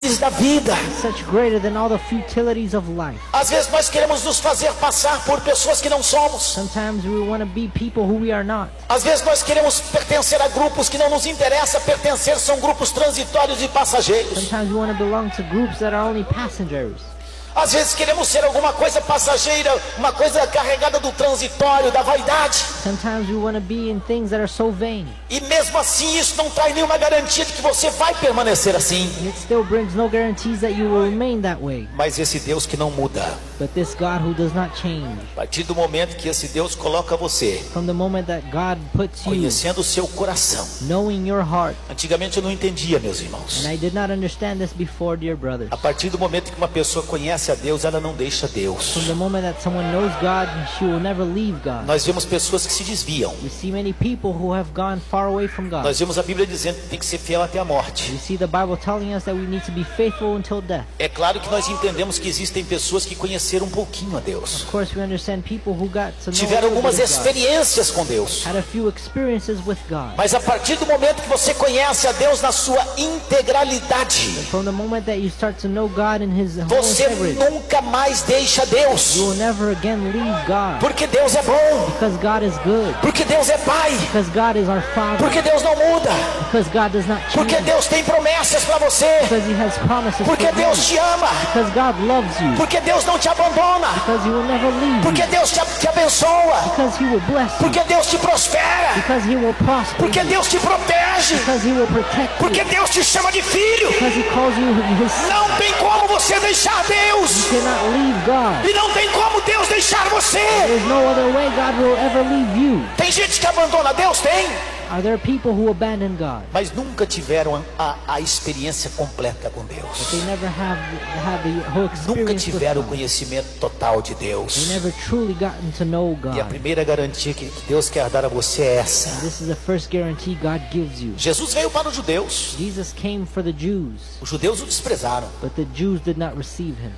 da vida. Such greater than all the futilities of life. Às vezes nós queremos nos fazer passar por pessoas que não somos. Sometimes we want to be people who we are not. Às vezes nós queremos pertencer a grupos que não nos interessa pertencer, são grupos transitórios e passageiros. Sometimes we want to belong to groups that are only passengers. Às vezes queremos ser alguma coisa passageira, uma coisa carregada do transitório, da vaidade. Sometimes we want to be in things that are so vain. E mesmo assim isso não traz nenhuma garantia de que você vai permanecer assim. And it still brings no guarantees that you will remain that way. Mas esse Deus que não muda, But this God who does not change, a partir do momento que esse Deus coloca você, from the moment that God puts you, conhecendo o seu coração. knowing your heart, Antigamente eu não entendia, meus irmãos. and I did not understand this before, dear brothers. A partir do momento que uma pessoa conhece a Deus, ela não deixa Deus. From the moment that someone knows God, she will never leave God. Nós vemos pessoas que se desviam. We see many people who have gone far away from God. Nós vemos a Bíblia dizendo que tem que ser fiel até a morte. We see the Bible telling us that we need to be faithful until death. É claro que nós entendemos que existem pessoas que conheceram um pouquinho a Deus. Of course, we understand people who got to know Tiveram a little algumas bit of God, experiências com Deus. had a few experiences with God. Mas a partir do momento que você conhece a Deus na sua integralidade, From the moment that you start to know God in His whole você integrity, nunca mais deixa Deus. you will never again leave God. Porque Deus é bom. Because God is good. Porque Deus é Pai. Because God is our Father. Porque Deus não muda. Because God does not change. Porque Deus tem promessas para você. Because He has promises Porque for Deus you. te ama. Because God loves you. Porque Deus não te abandona. Because He will never leave Porque you. Deus te abençoa. Because He will bless you. Porque Deus te prospera. Because He will prosper Porque you. Deus te protege. Because He will protect Porque you. Deus te chama de filho. Because He calls you His son. Não tem como você deixar Deus. You cannot leave God. E não tem como Deus deixar você. There's no other way God will ever leave you. Tem gente que abandona Deus? Tem. Are there people who abandon God? Mas nunca tiveram a experiência completa com But Deus. they never have the whole Nunca experience with tiveram o God. conhecimento total de They Deus. never truly gotten to know God. E a primeira garantia que Deus quer dar a você é essa. This is the first guarantee God gives you. Jesus veio para os judeus. Jesus came for the Jews, Os judeus o desprezaram. but the Jews did not receive Him.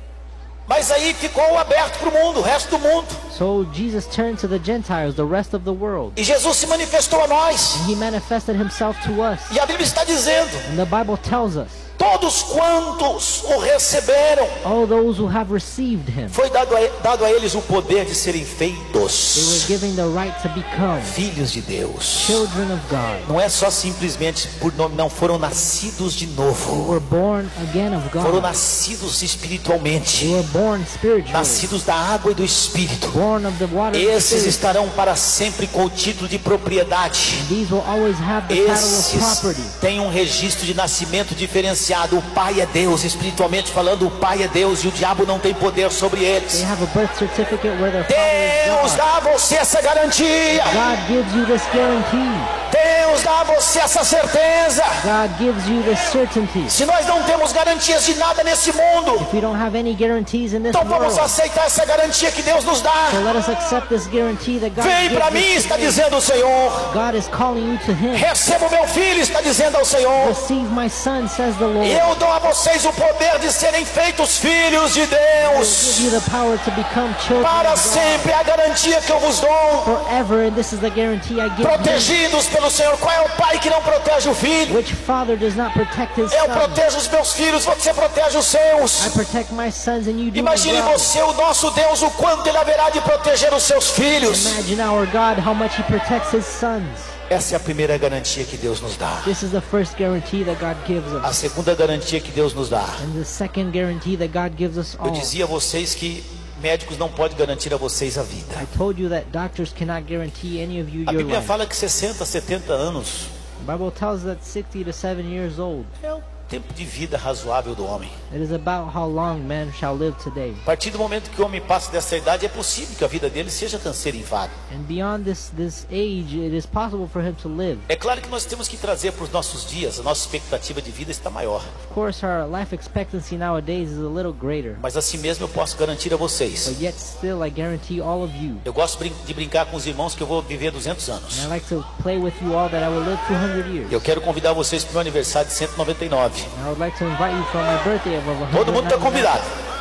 Mas aí ficou aberto para o mundo, o resto do mundo. So Jesus turned to the Gentiles, the rest of the world. E Jesus se manifestou a nós. And He manifested Himself to us. E a Bíblia está dizendo: And the Bible tells us, todos quantos o receberam, all those who have received Him, foi dado a eles o poder de serem they were feitos given the right to become filhos de Deus. children of God. Não é só simplesmente por nome, não, foram nascidos de They novo. were born again of Foram God. nascidos espiritualmente. They were born spiritually, Nascidos da água e do Espírito. born of the water and the Esses Spirit. estarão para sempre com o título de propriedade. These will always have the title of Esses property. têm um registro de nascimento diferenciado. O Pai é Deus, espiritualmente falando, o Pai é Deus e o diabo não tem poder sobre They eles. have a birth certificate where their father Deus is God. dá a você essa garantia. God gives you this guarantee. Deus dá a você essa certeza. God gives you this certainty. Se nós não temos garantias de nada nesse mundo, If we don't have any guarantees in this então vamos world, aceitar essa garantia que Deus nos dá. so let us accept this guarantee that God Vem para mim, gives us está today. dizendo o Senhor. God is calling you to Him. Receba o meu filho, está dizendo ao Senhor. Receive my son, says the Lord. E eu dou a vocês o poder de serem feitos filhos de I will Deus. give you the power to become children Para of God sempre é a garantia que eu vos dou. forever, and this is the guarantee I give you. Protegidos pelo Senhor. Qual é o pai que não protege o filho? Which father does not protect his Eu son? protejo os meus filhos, você protege os seus. I protect my sons and you do Imagine as well. você, o nosso Deus, o quanto Ele haverá de proteger os seus filhos. Imagine our God, how much He protects His sons. Essa é a primeira garantia que Deus nos dá. This is the first guarantee that God gives A us. segunda garantia que Deus nos dá. And the second guarantee that God gives us Eu all. dizia a vocês que médicos não podem garantir a vocês a vida. I told you that doctors cannot guarantee any of you A your Bíblia life. fala que 60, 70 anos The Bible tells us that 60 to 7 years old. é o tempo de vida razoável do homem. It is about how long man shall live today. A partir do momento que o homem passa dessa idade, é possível que a vida dele seja cancerifada. And beyond this age, it is possible for him to live. É claro que nós temos que trazer para os nossos dias, a nossa expectativa de vida está maior. Of course, our life expectancy nowadays is a little greater. Mas assim mesmo eu posso garantir a vocês. But yet still, I guarantee all of you. Eu gosto de brincar com os irmãos que eu vou viver 200 anos. And I like to play with you all that I will live 200 years. Eu quero convidar vocês para o meu aniversário de 199. And I would like to invite you for my birthday of over Todo mundo está 199. convidado.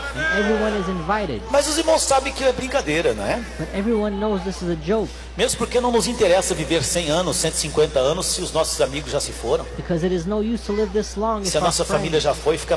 and everyone is invited. Mas os irmãos sabem que é brincadeira, não é? But everyone knows this is a joke, Mesmo porque não nos interessa viver 100 anos, 150 anos, se os nossos amigos já se foram. because it is no use to live this long if Se a our nossa família friends, já foi, fica